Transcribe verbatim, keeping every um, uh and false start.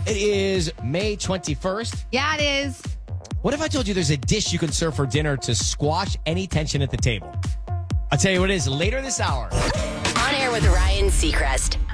It is May twenty-first. Yeah, it is. What if I told you there's a dish you can serve for dinner to squash any tension at the table? I'll tell you what it is later this hour. On Air with Ryan Seacrest.